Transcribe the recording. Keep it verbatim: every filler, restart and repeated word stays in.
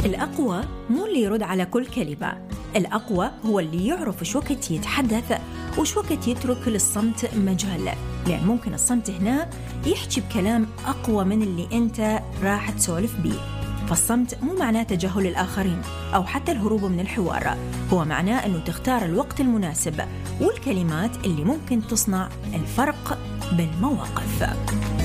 الأقوى مو اللي يرد على كل كلمة، الأقوى هو اللي يعرف وش وقت يتحدث وش وقت يترك للصمت مجال، لأن ممكن الصمت هنا يحكي بكلام أقوى من اللي أنت راح تسولف بيه. فالصمت مو معناه تجاهل الآخرين أو حتى الهروب من الحوار، هو معناه أنه تختار الوقت المناسب والكلمات اللي ممكن تصنع الفرق بالمواقف.